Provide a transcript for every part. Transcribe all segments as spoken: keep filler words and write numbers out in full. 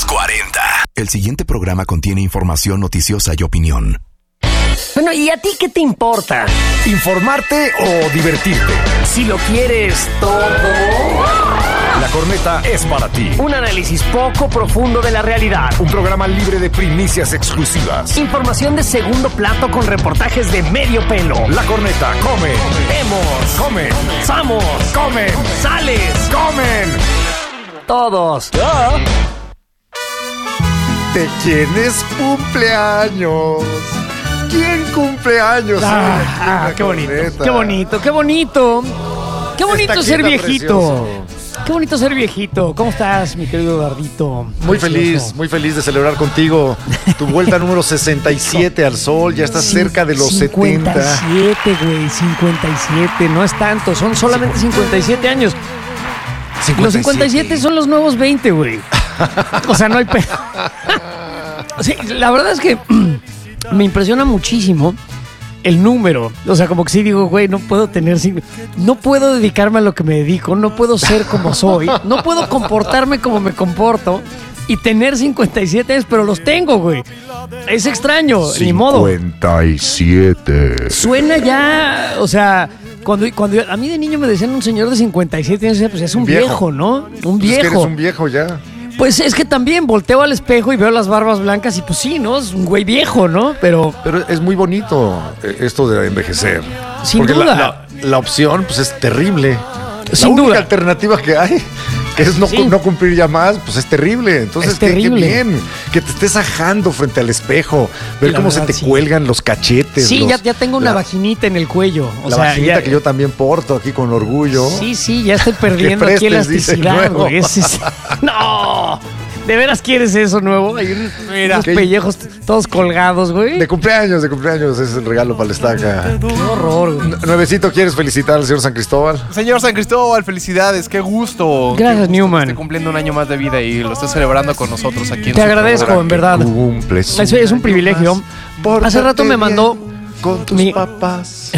cuarenta. El siguiente programa contiene información noticiosa y opinión. Bueno, ¿y a ti qué te importa? ¿Informarte o divertirte? Si lo quieres todo. La Corneta es para ti. Un análisis poco profundo de la realidad. Un programa libre de primicias exclusivas. Información de segundo plato con reportajes de medio pelo. La Corneta come. Vemos. Comen. Samos. Comen. Sales. Comen. Todos. ¿De quién es cumpleaños? ¿Quién cumpleaños? Ah, ah, qué bonito, qué bonito, qué bonito. Qué bonito ser viejito. Precioso. Qué bonito ser viejito. ¿Cómo estás, mi querido Eduardito? Muy feliz, muy feliz de celebrar contigo tu vuelta número sesenta y siete al sol. Ya estás cerca de los setenta. cincuenta y siete, güey, cincuenta y siete. No es tanto, son solamente cincuenta y siete años. cincuenta y siete. Los cincuenta y siete son los nuevos veinte, güey. O sea, no hay pe... Sí, la verdad es que me impresiona muchísimo el número. O sea, como que sí digo, güey, no puedo tener... No puedo dedicarme a lo que me dedico, no puedo ser como soy, no puedo comportarme como me comporto y tener cincuenta y siete años, pero los tengo, güey. Es extraño, ni modo. cincuenta y siete. Suena ya, o sea... Cuando, cuando yo, a mí de niño me decían un señor de cincuenta y siete años, pues es un viejo, viejo ¿no? Un viejo. Es que eres un viejo ya. Pues es que también volteo al espejo y veo las barbas blancas y pues sí, ¿no? Es un güey viejo, ¿no? Pero... Pero es muy bonito esto de envejecer. Sin Porque duda. La, la, la opción, pues es terrible. Sin la duda. única alternativa que hay, que es no, Sí. no cumplir ya más, pues es terrible. Entonces, Es qué, terrible. qué bien que te estés ajando frente al espejo, ver La cómo verdad, se te sí. cuelgan los cachetes. Sí, los, ya, ya tengo una la, vaginita en el cuello. O la sea, vaginita ya, que yo también porto aquí con orgullo. Sí, sí, ya estoy perdiendo Que aquí prestes, dice elasticidad, nuevo. güey. Es- es- No, ¿de veras quieres eso nuevo? Hay unos, unos ¿Qué? pellejos todos colgados, güey. De cumpleaños, de cumpleaños, ese es el regalo para la estaca. Qué horror, güey. Nuevecito, ¿quieres felicitar al señor San Cristóbal? Señor San Cristóbal, felicidades, qué gusto. Gracias, Qué gusto Newman. que esté cumpliendo un año más de vida y lo esté celebrando con nosotros aquí en Te su agradezco, programa. en verdad. Cumples Eso es un privilegio. Hace rato me mandó con tus mi- papás.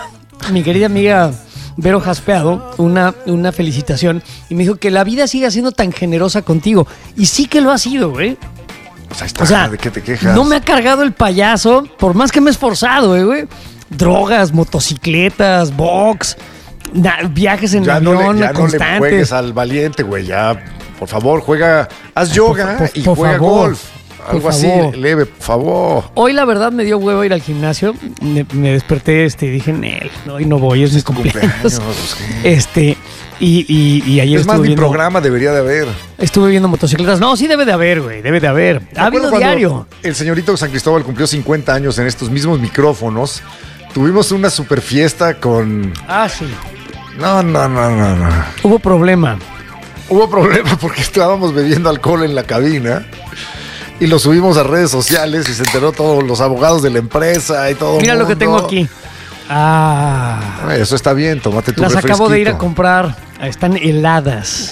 mi querida amiga Vero Jaspeado una, una felicitación y me dijo que la vida siga siendo tan generosa contigo. Y sí que lo ha sido, güey. Pues ahí está, O sea, ¿de qué te quejas? no me ha cargado el payaso, por más que me he esforzado, eh, güey. Drogas, motocicletas, box, na- viajes en ya no avión le, ya no le constantes. juegues al valiente, güey. Ya, por favor, juega, haz yoga por- y por juega favor, golf. por Algo favor. así, leve, por favor. Hoy la verdad me dio huevo ir al gimnasio. Me, me desperté este, y dije, Nel, no, hoy no voy, es mi tu cumpleaños. cumpleaños, ¿qué? Este, y, y, y ayer Es más, estuve mi viendo, programa debería de haber. estuve viendo motocicletas. No, sí debe de haber, güey, debe de haber. Me Ha acuerdo habido cuando diario. El señorito San Cristóbal cumplió cincuenta años en estos mismos micrófonos. Tuvimos una super fiesta con... Ah, sí. No, no, no, no, no. Hubo problema. Hubo problema porque estábamos bebiendo alcohol en la cabina y lo subimos a redes sociales y se enteró todos los abogados de la empresa y todo. Mira lo que mundo. tengo aquí. Ah. Ay, eso está bien, tómate tu Las acabo de ir a refresquito. comprar. Están heladas.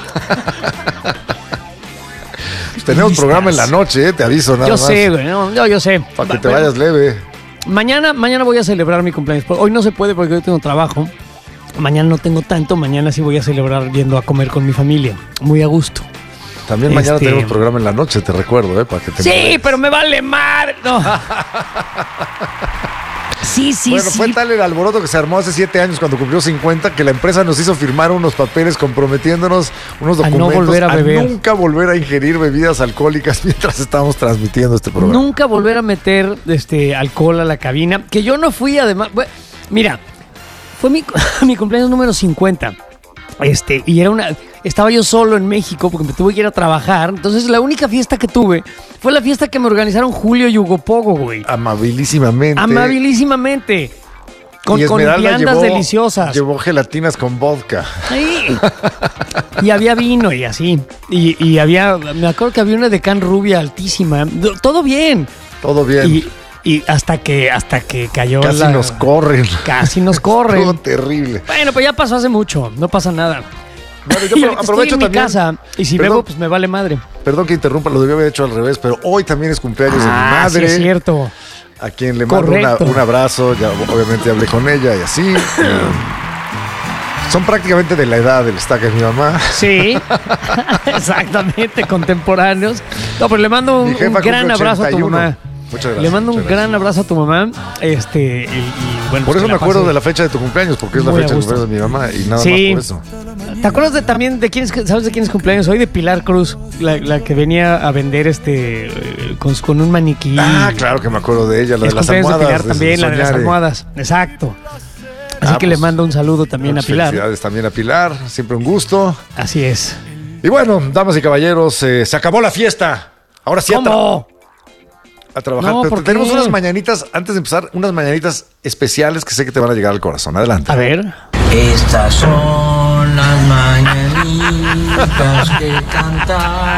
Tenemos listas. programa en la noche, eh, te aviso nada Yo más. sé, güey. No, yo, yo sé. Para que te Bueno, vayas leve. Mañana, mañana voy a celebrar mi cumpleaños. Hoy no se puede porque hoy tengo trabajo. Mañana no tengo tanto. Mañana sí voy a celebrar yendo a comer con mi familia. Muy a gusto. También mañana Este- tenemos programa en la noche, te recuerdo, eh, para que te Sí, moderes. pero me vale mar. No. Sí, sí, Bueno, sí. fue tal el alboroto que se armó hace siete años cuando cumplió cincuenta que la empresa nos hizo firmar unos papeles comprometiéndonos unos A no documentos volver a beber. nunca volver a ingerir bebidas alcohólicas mientras estábamos transmitiendo este programa. Nunca volver a meter este alcohol a la cabina. Que yo no fui, además. Bueno, mira, fue mi, mi cumpleaños número cincuenta. Este, y era una. Estaba yo solo en México porque me tuve que ir a trabajar. Entonces, la única fiesta que tuve fue la fiesta que me organizaron Julio y Hugo Pogo, güey. Amabilísimamente. Amabilísimamente. Con, Y con Esmeralda viandas llevó- deliciosas. Llevó gelatinas con vodka. Sí. Y había vino y así. Y, y había. Me acuerdo que había una de can rubia altísima. Todo bien. Todo bien. Y, y hasta que hasta que cayó Casi la- nos corren. Casi nos corren. Todo terrible. Bueno, pues ya pasó hace mucho, no pasa nada. Bueno, yo Y apro- ahorita aprovecho estoy en mi también. casa y si Perdón. bebo, pues me vale madre. Perdón que interrumpa, lo debía haber hecho al revés, pero hoy también es cumpleaños de mi Ah, sí madre. es cierto. A quien le mando una- Correcto. un abrazo. Ya obviamente hablé con ella y así. Son prácticamente de la edad del estaca de mi mamá. Sí, exactamente, contemporáneos. No, pero le mando un, Mi jefa un gran cumple abrazo a tu ochenta y uno. mamá. Muchas gracias. Le mando un muchas gran gracias. abrazo a tu mamá. Este, y, y bueno, Por pues eso que me la acuerdo pase de la fecha de tu cumpleaños, porque es la muy a fecha de gusto. cumpleaños de mi mamá y nada Sí. más por eso. ¿Te acuerdas de, también de quién es, sabes de quién es cumpleaños? Hoy de Pilar Cruz, la, la que venía a vender este eh, con, con un maniquí. Ah, claro que me acuerdo de ella, la Es de las cumpleaños de almohadas. Pilar también, la de las Soñare. almohadas. Exacto. Así Ah, que pues, le mando un saludo también a Muchas Pilar. Felicidades también a Pilar, siempre un gusto. Así es. Y bueno, damas y caballeros, eh, se acabó la fiesta. Ahora sí a, tra- ¿Cómo? a trabajar. No, Pero ¿por tenemos qué? unas mañanitas, antes de empezar, unas mañanitas especiales que sé que te van a llegar al corazón. Adelante. A ver. Estas son las mañanitas que canta